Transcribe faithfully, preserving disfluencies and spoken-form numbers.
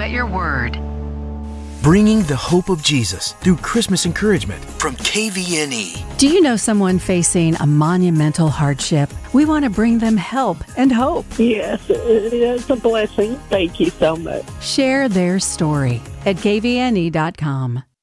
at your word. Bringing the hope of Jesus through Christmas encouragement from K V N E. Do you know someone facing a monumental hardship? We want to bring them help and hope. Yes, it's a blessing. Thank you so much. Share their story at K V N E dot com.